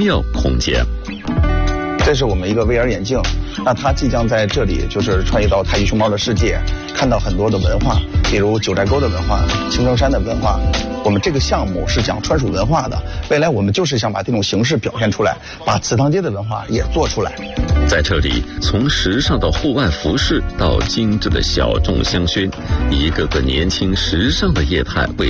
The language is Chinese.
妙空间。 这是我们一个 VR 眼镜，那它即将在这里就是穿越到太极熊猫的世界，看到很多的文化，比如九寨沟的文化、青城山的文化。我们这个项目是讲川蜀文化的，未来我们就是想把这种形式表现出来，把祠堂街的文化也做出来。 在这里，从时尚的户外服饰到精致的小众香薰，一个个年轻时尚的业态为